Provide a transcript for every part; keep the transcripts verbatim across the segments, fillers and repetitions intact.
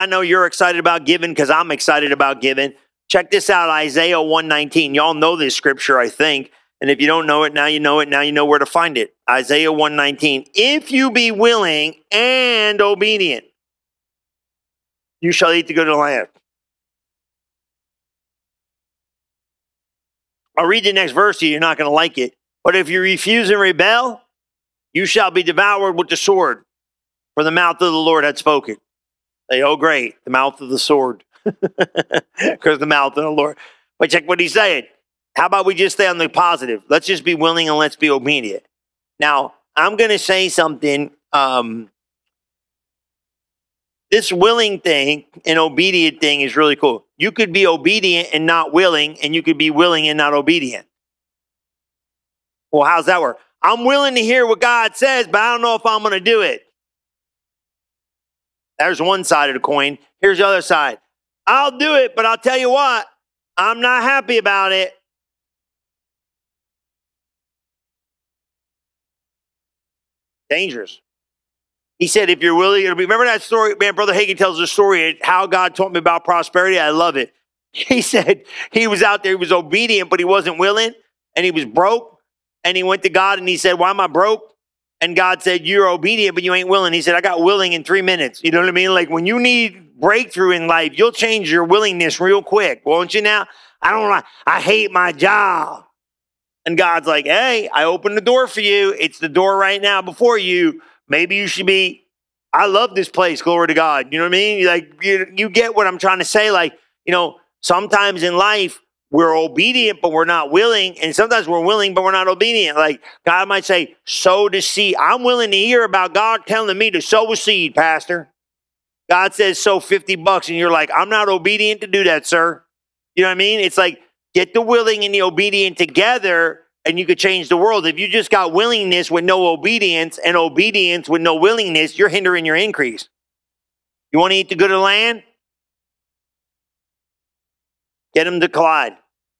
I know you're excited about giving because I'm excited about giving. Check this out, Isaiah one nineteen. Y'all know this scripture, I think. And if you don't know it, now you know it. Now you know where to find it. Isaiah one nineteen. If you be willing and obedient, you shall eat the good of the land. I'll read the next verse to you. You're not going to like it. But if you refuse and rebel, you shall be devoured with the sword, for the mouth of the Lord had spoken. Say, oh, great, the mouth of the sword. Because the mouth of the Lord. But check what he's saying. How about we just stay on the positive? Let's just be willing and let's be obedient. Now, I'm going to say something. Um, this willing thing and obedient thing is really cool. You could be obedient and not willing, and you could be willing and not obedient. Well, how's that work? I'm willing to hear what God says, but I don't know if I'm going to do it. There's one side of the coin. Here's the other side. I'll do it, but I'll tell you what, I'm not happy about it. Dangerous. He said, if you're willing, remember that story? Man, Brother Hagin tells the story, how God taught me about prosperity. I love it. He said he was out there, he was obedient, but he wasn't willing, and he was broke. And he went to God and he said, why am I broke? And God said, you're obedient, but you ain't willing. He said, I got willing in three minutes. You know what I mean? Like when you need breakthrough in life, you'll change your willingness real quick, won't you now? I don't like, I hate my job. And God's like, hey, I opened the door for you. It's the door right now before you. Maybe you should be, I love this place, glory to God. You know what I mean? Like, you, you get what I'm trying to say? Like, you know, sometimes in life, we're obedient, but we're not willing. And sometimes we're willing, but we're not obedient. Like God might say, sow the seed. I'm willing to hear about God telling me to sow a seed, Pastor. God says, sow fifty bucks. And you're like, I'm not obedient to do that, sir. You know what I mean? It's like, get the willing and the obedient together and you could change the world. If you just got willingness with no obedience and obedience with no willingness, you're hindering your increase. You want to eat the good of the land? Get them to collide.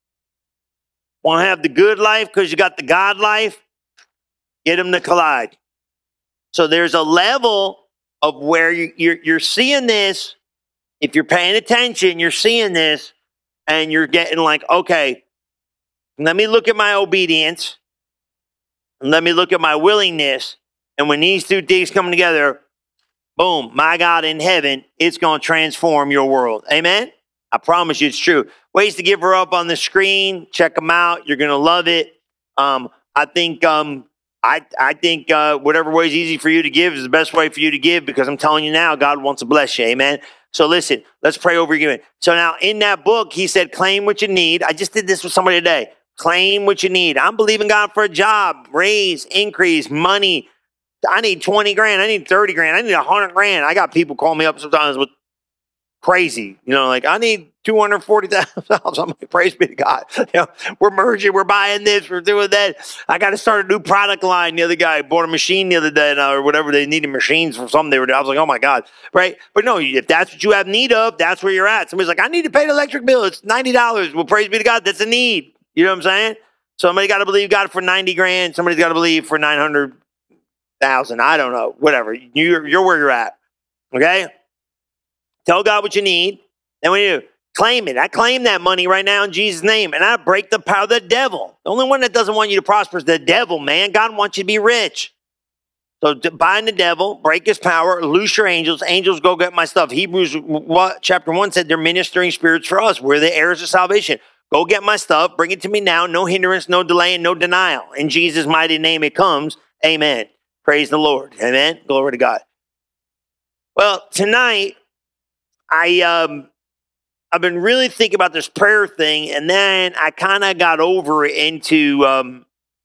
Want to have the good life because you got the God life? Get them to collide. So there's a level of where you, you're, you're seeing this. If you're paying attention, you're seeing this and you're getting like, okay, let me look at my obedience and let me look at my willingness. And when these two things come together, boom, my God in heaven, it's going to transform your world. Amen? I promise you it's true. Ways to give her up on the screen. Check them out. You're going to love it. Um, I think um, I, I think uh, whatever way is easy for you to give is the best way for you to give because I'm telling you now, God wants to bless you. Amen. So listen, let's pray over your giving. So now in that book, he said, claim what you need. I just did this with somebody today. Claim what you need. I'm believing God for a job, raise, increase, money. I need twenty grand. I need thirty grand. I need one hundred grand. I got people call me up sometimes with crazy, you know, like I need two hundred forty thousand dollars. I'm like, praise be to God. You know, we're merging, we're buying this, we're doing that. I got to start a new product line. The other guy bought a machine the other day uh, or whatever. They needed machines for something they were doing. I was like, oh my God. Right. But no, if that's what you have need of, that's where you're at. Somebody's like, I need to pay the electric bill. It's ninety dollars. Well, praise be to God. That's a need. You know what I'm saying? Somebody got to believe God for ninety grand. Somebody's got to believe for nine hundred thousand. I don't know. Whatever. You're, you're where you're at. Okay. Tell God what you need. Then when you claim it, I claim that money right now in Jesus' name, and I break the power of the devil. The only one that doesn't want you to prosper is the devil, man. God wants you to be rich. So bind the devil, break his power, loose your angels. Angels, go get my stuff. Hebrews what, chapter one said they're ministering spirits for us. We're the heirs of salvation. Go get my stuff. Bring it to me now. No hindrance, no delay, and no denial. In Jesus' mighty name it comes. Amen. Praise the Lord. Amen. Glory to God. Well, tonight, I, um, I've been really thinking about this prayer thing, and then I kind of got over into um,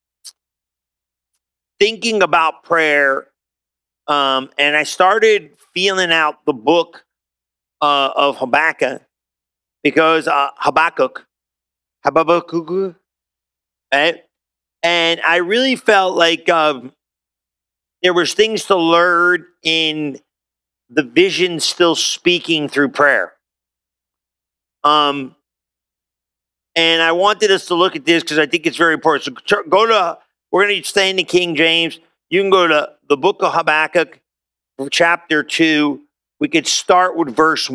thinking about prayer, um, and I started feeling out the book uh, of Habakkuk, because uh, Habakkuk, Habakkuk, right? And I really felt like um, there was things to learn in the vision still speaking through prayer. Um, and I wanted us to look at this because I think it's very important. So go to, we're going to stay in the King James. You can go to the book of Habakkuk, chapter two, We could start with verse